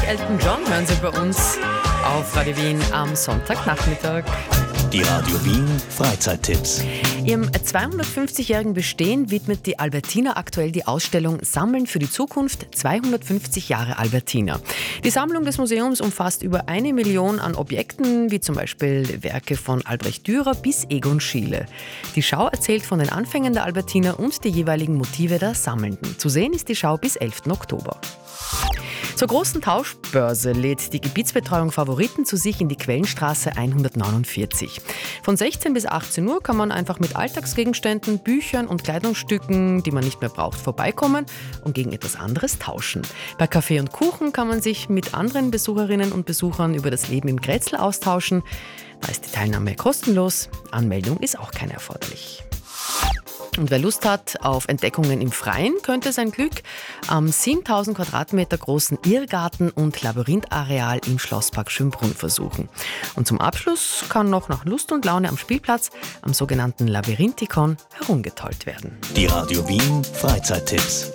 Elton John hören Sie bei uns auf Radio Wien am Sonntagnachmittag. Die Radio Wien Freizeittipps. Ihrem 250-jährigen Bestehen widmet die Albertina aktuell die Ausstellung Sammeln für die Zukunft 250 Jahre Albertina. Die Sammlung des Museums umfasst über 1 Million an Objekten, wie zum Beispiel Werke von Albrecht Dürer bis Egon Schiele. Die Schau erzählt von den Anfängen der Albertina und die jeweiligen Motive der Sammelnden. Zu sehen ist die Schau bis 11. Oktober. Zur großen Tauschbörse lädt die Gebietsbetreuung Favoriten zu sich in die Quellenstraße 149. Von 16 bis 18 Uhr kann man einfach mit Alltagsgegenständen, Büchern und Kleidungsstücken, die man nicht mehr braucht, vorbeikommen und gegen etwas anderes tauschen. Bei Kaffee und Kuchen kann man sich mit anderen Besucherinnen und Besuchern über das Leben im Grätzl austauschen. Da ist die Teilnahme kostenlos, Anmeldung ist auch keine erforderlich. Und wer Lust hat auf Entdeckungen im Freien, könnte sein Glück am 7000 Quadratmeter großen Irrgarten- und Labyrinthareal im Schlosspark Schönbrunn versuchen. Und zum Abschluss kann noch nach Lust und Laune am Spielplatz, am sogenannten Labyrinthikon, herumgetollt werden. Die Radio Wien Freizeittipps.